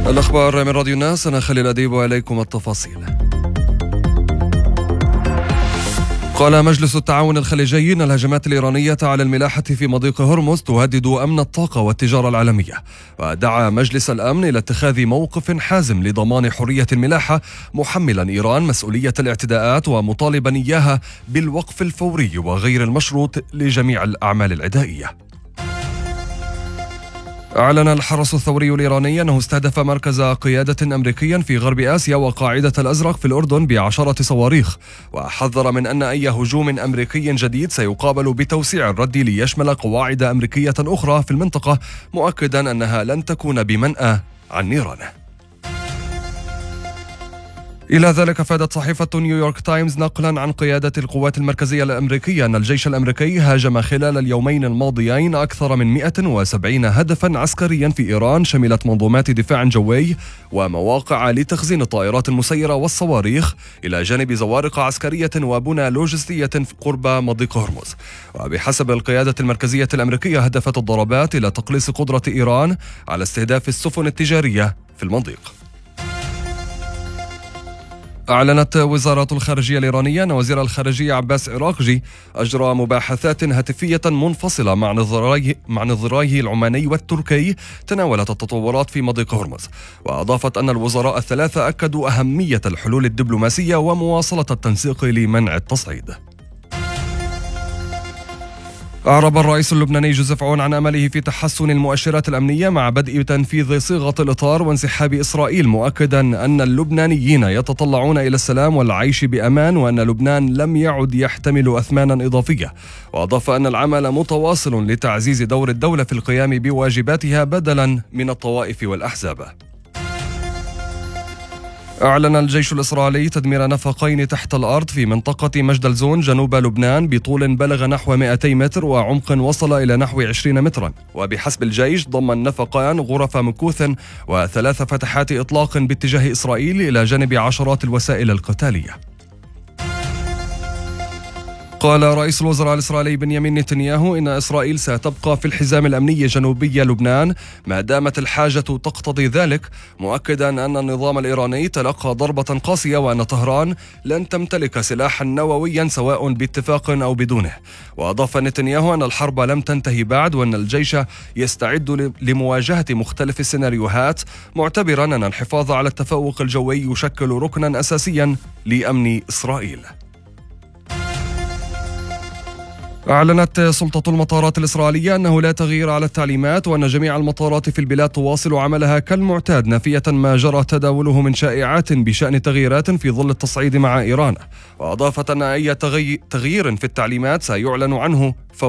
الأخبار من راديو الناس، أنا خليل أديب وإليكم التفاصيل. قال مجلس التعاون الخليجي أن الهجمات الإيرانية على الملاحة في مضيق هرمز تهدد أمن الطاقة والتجارة العالمية، ودعا مجلس الأمن إلى اتخاذ موقف حازم لضمان حرية الملاحة، محملا إيران مسؤولية الاعتداءات ومطالبا إياها بالوقف الفوري وغير المشروط لجميع الأعمال العدائية. أعلن الحرس الثوري الإيراني أنه استهدف مركز قيادة أمريكي في غرب آسيا وقاعدة الأزرق في الأردن ب10 صواريخ، وحذر من أن أي هجوم أمريكي جديد سيقابل بتوسيع الرد ليشمل قواعد أمريكية أخرى في المنطقة، مؤكدا أنها لن تكون بمنأى عن نيران. إلى ذلك أفادت صحيفة نيويورك تايمز نقلا عن قيادة القوات المركزية الأمريكية أن الجيش الأمريكي هاجم خلال اليومين الماضيين أكثر من 170 هدفا عسكريا في إيران، شملت منظومات دفاع جوي ومواقع لتخزين الطائرات المسيرة والصواريخ، إلى جانب زوارق عسكرية وبنى لوجستية قرب مضيق هرمز. وبحسب القيادة المركزية الأمريكية هدفت الضربات إلى تقليص قدرة إيران على استهداف السفن التجارية في المضيق. أعلنت وزارة الخارجية الإيرانية أن وزير الخارجية عباس عراقجي أجرى مباحثات هاتفية منفصلة مع نظيريه العماني والتركي تناولت التطورات في مضيق هرمز، وأضافت أن الوزراء الثلاثة أكدوا أهمية الحلول الدبلوماسية ومواصلة التنسيق لمنع التصعيد. أعرب الرئيس اللبناني جوزيف عون عن أمله في تحسن المؤشرات الأمنية مع بدء تنفيذ صيغة الإطار وانسحاب إسرائيل، مؤكدا أن اللبنانيين يتطلعون إلى السلام والعيش بأمان، وأن لبنان لم يعد يحتمل أثمانا إضافية. وأضاف أن العمل متواصل لتعزيز دور الدولة في القيام بواجباتها بدلا من الطوائف والأحزاب. أعلن الجيش الإسرائيلي تدمير نفقين تحت الأرض في منطقة مجدل زون جنوب لبنان بطول بلغ نحو 200 متر وعمق وصل إلى نحو 20 مترا، وبحسب الجيش ضم النفقان غرف مكوث و3 فتحات إطلاق باتجاه إسرائيل إلى جانب عشرات الوسائل القتالية. قال رئيس الوزراء الإسرائيلي بنيامين نتنياهو إن إسرائيل ستبقى في الحزام الأمني جنوبي لبنان ما دامت الحاجة تقتضي ذلك، مؤكدا أن النظام الإيراني تلقى ضربة قاسية وأن طهران لن تمتلك سلاحا نوويا سواء باتفاق أو بدونه. وأضاف نتنياهو أن الحرب لم تنتهي بعد وأن الجيش يستعد لمواجهة مختلف السيناريوهات، معتبرا أن الحفاظ على التفوق الجوي يشكل ركنا أساسيا لأمن إسرائيل. أعلنت سلطة المطارات الإسرائيلية أنه لا تغيير على التعليمات، وأن جميع المطارات في البلاد تواصل عملها كالمعتاد، نافية ما جرى تداوله من شائعات بشأن تغييرات في ظل التصعيد مع إيران. وأضافت أن أي تغيير في التعليمات سيعلن عنه